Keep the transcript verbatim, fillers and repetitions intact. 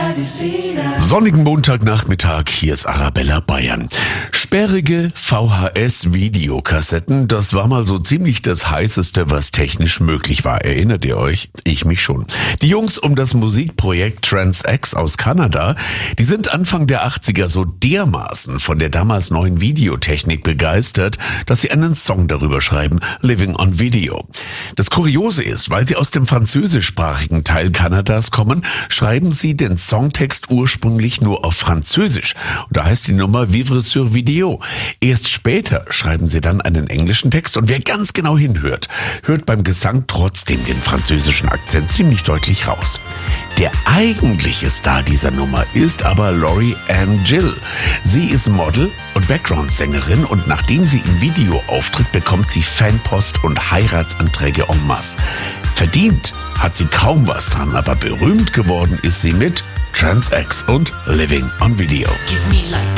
Sonnigen Montagnachmittag, hier ist Arabella Bayern. Sperrige V H S-Videokassetten, das war mal so ziemlich das Heißeste, was technisch möglich war. Erinnert ihr euch? Ich mich schon. Die Jungs um das Musikprojekt Trans-X aus Kanada, die sind Anfang der achtziger so dermaßen von der damals neuen Videotechnik begeistert, dass sie einen Song darüber schreiben, Living on Video. Das Kuriose ist, weil sie aus dem französischsprachigen Teil Kanadas kommen, schreiben sie den Songtext ursprünglich nur auf Französisch. Und da heißt die Nummer Vivre sur Video. Erst später schreiben sie dann einen englischen Text und wer ganz genau hinhört, hört beim Gesang trotzdem den französischen Akzent ziemlich deutlich raus. Der eigentliche Star dieser Nummer ist aber Lori Ann Gill. Sie ist Model und Background-Sängerin und nachdem sie im Video auftritt, bekommt sie Fanpost und Heiratsanträge en masse. Verdient hat sie kaum was dran, aber berühmt geworden ist sie mit Trans-X und Living on Video. Give me light.